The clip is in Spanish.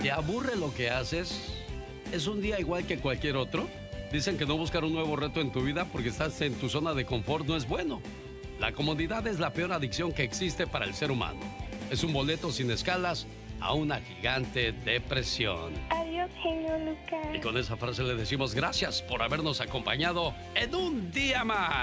¿Te aburre lo que haces? ¿Es un día igual que cualquier otro? Dicen que no buscar un nuevo reto en tu vida porque estás en tu zona de confort no es bueno. La comodidad es la peor adicción que existe para el ser humano. Es un boleto sin escalas a una gigante depresión. Adiós, genio Lucas. Y con esa frase le decimos gracias por habernos acompañado en un día más.